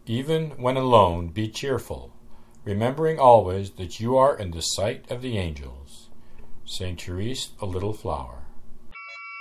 Even when alone, be cheerful, remembering always that you are in the sight of the angels. Saint Therese, a Little Flower.